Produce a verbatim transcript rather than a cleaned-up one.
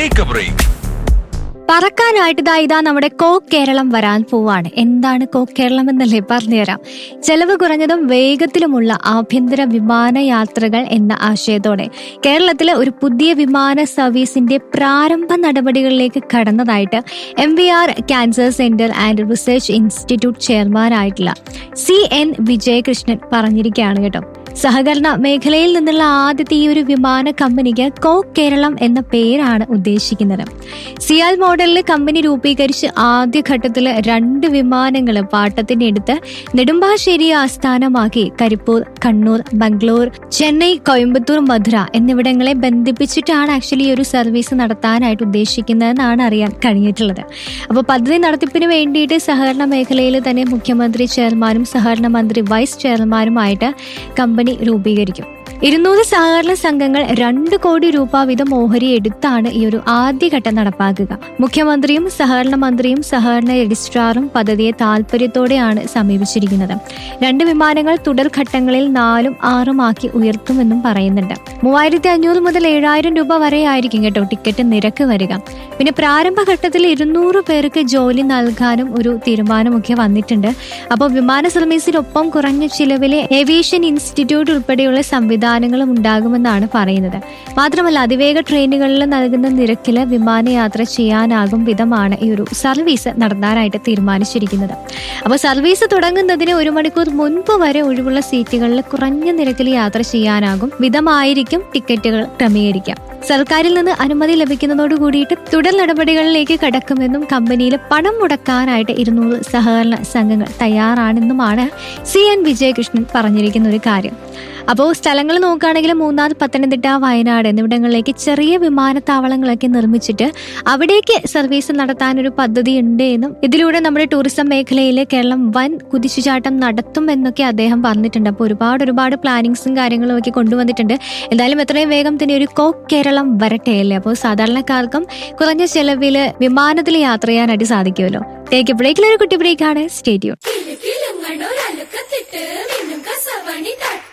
Take A break. പറക്കാനായിട്ട് ഇതാ ഇതാ നമ്മുടെ കോ കേരളം വരാൻ പോവാണ്. എന്താണ് കോ കേരളം എന്നല്ലേ പറഞ്ഞുതരാം. ചെലവ് കുറഞ്ഞതും വേഗത്തിലുമുള്ള ആഭ്യന്തര വിമാനയാത്രകൾ എന്ന ആശയത്തോടെ കേരളത്തിലെ ഒരു പുതിയ വിമാന സർവീസിന്റെ പ്രാരംഭ നടപടികളിലേക്ക് കടന്നതായിട്ട് M V R cancer centre and research institute ചെയർമാനായിട്ടുള്ള C N Vijayakrishnan പറഞ്ഞിരിക്കുകയാണ് കേട്ടോ. സഹകരണ മേഖലയിൽ നിന്നുള്ള ആദ്യത്തെ ഈ ഒരു വിമാന കമ്പനിക്ക് കോ കേരളം എന്ന പേരാണ് ഉദ്ദേശിക്കുന്നത്. സിയാൽ മോഡലിൽ കമ്പനി രൂപീകരിച്ച് ആദ്യഘട്ടത്തിൽ രണ്ട് വിമാനങ്ങൾ പാട്ടത്തിന് എടുത്ത് നെടുമ്പാശ്ശേരി ആസ്ഥാനമാക്കി കരിപ്പൂർ, കണ്ണൂർ, ബംഗളൂർ, ചെന്നൈ, കോയമ്പത്തൂർ, മധുര എന്നിവിടങ്ങളെ ബന്ധിപ്പിച്ചിട്ടാണ് ആക്ച്വലി ഈ ഒരു സർവീസ് നടത്താനായിട്ട് ഉദ്ദേശിക്കുന്നതെന്നാണ് അറിയാൻ കഴിഞ്ഞിട്ടുള്ളത്. അപ്പോൾ പദ്ധതി നടത്തിപ്പിന് വേണ്ടിയിട്ട് സഹകരണ മേഖലയിൽ തന്നെ മുഖ്യമന്ത്രി ചെയർമാനും സഹകരണ മന്ത്രി വൈസ് ചെയർമാനുമായിട്ട് കമ്പനി രൂപീകരിക്കും. ഇരുന്നൂറ് സഹകരണ സംഘങ്ങൾ രണ്ട് കോടി രൂപ വീതം ഓഹരി എടുത്താണ് ഈ ഒരു ആദ്യഘട്ടം നടപ്പാക്കുക. മുഖ്യമന്ത്രിയും സഹകരണ മന്ത്രിയും സഹകരണ രജിസ്ട്രാറും പദ്ധതിയെ താല്പര്യത്തോടെയാണ് സമീപിച്ചിരിക്കുന്നത്. രണ്ട് വിമാനങ്ങൾ തുടർഘട്ടങ്ങളിൽ നാലും ആറും ആക്കി ഉയർത്തുമെന്നും പറയുന്നുണ്ട്. മൂവായിരത്തി അഞ്ഞൂറ് മുതൽ ഏഴായിരം രൂപ വരെ ആയിരിക്കും കേട്ടോ ടിക്കറ്റ് നിരക്ക് വരിക. പിന്നെ പ്രാരംഭഘട്ടത്തിൽ ഇരുന്നൂറ് പേർക്ക് ജോലി നൽകാനും ഒരു തീരുമാനമൊക്കെ വന്നിട്ടുണ്ട്. അപ്പോൾ വിമാന സർവീസിനൊപ്പം കുറഞ്ഞ ചിലവിലെ ഏവിയേഷൻ ഇൻസ്റ്റിറ്റ്യൂട്ട് ഉൾപ്പെടെയുള്ള സംവിധാനങ്ങളും ഉണ്ടാകുമെന്നാണ് പറയുന്നത്. മാത്രമല്ല അതിവേഗ ട്രെയിനുകളിൽ നൽകുന്ന നിരക്കിൽ വിമാനയാത്ര ചെയ്യാനാകും വിധമാണ് ഈ ഒരു സർവീസ് നടത്താനായിട്ട് തീരുമാനിച്ചിരിക്കുന്നത്. അപ്പോൾ സർവീസ് തുടങ്ങുന്നതിന് ഒരു മണിക്കൂർ മുൻപ് വരെ ഒഴിവുള്ള സീറ്റുകളിൽ കുറഞ്ഞ നിരക്കിൽ യാത്ര ചെയ്യാനാകും വിധമായിരിക്കും ടിക്കറ്റുകൾ ക്രമീകരിക്കാം. സർക്കാരിൽ നിന്ന് അനുമതി ലഭിക്കുന്നതോട് കൂടിയിട്ട് തുടർ നടപടികളിലേക്ക് കടക്കുമെന്നും കമ്പനിയിൽ പണം മുടക്കാനായിട്ട് ഇരുന്നൂറ് സഹകരണ സംഘങ്ങൾ തയ്യാറാണെന്നുമാണ് സി എൻ വിജയകൃഷ്ണൻ പറഞ്ഞിരിക്കുന്ന ഒരു കാര്യം. അപ്പോൾ സ്ഥലങ്ങൾ നോക്കുകയാണെങ്കിൽ മൂന്നാർ, പത്തനംതിട്ട, വയനാട് എന്നിവിടങ്ങളിലേക്ക് ചെറിയ വിമാനത്താവളങ്ങളൊക്കെ നിർമ്മിച്ചിട്ട് അവിടേക്ക് സർവീസ് നടത്താൻ ഒരു പദ്ധതി ഉണ്ട് എന്നും ഇതിലൂടെ നമ്മുടെ ടൂറിസം മേഖലയിൽ കേരളം വൻ കുതിച്ചുചാട്ടം നടത്തും എന്നൊക്കെ അദ്ദേഹം പറഞ്ഞിട്ടുണ്ട്. അപ്പോൾ ഒരുപാട് ഒരുപാട് പ്ലാനിങ്സും കാര്യങ്ങളും ഒക്കെ കൊണ്ടുവന്നിട്ടുണ്ട്. എന്തായാലും എത്രയും വേഗം തന്നെ ഒരു കോ കേരളം വരട്ടെ അല്ലേ. അപ്പോൾ സാധാരണക്കാർക്കും കുറഞ്ഞ ചെലവിൽ വിമാനത്തിൽ യാത്ര ചെയ്യാനായിട്ട് സാധിക്കുമല്ലോ. ടേക്ക് എ ബ്രേക്കിലൊരു കുട്ടി ബ്രേക്കാണ്. Stay tune.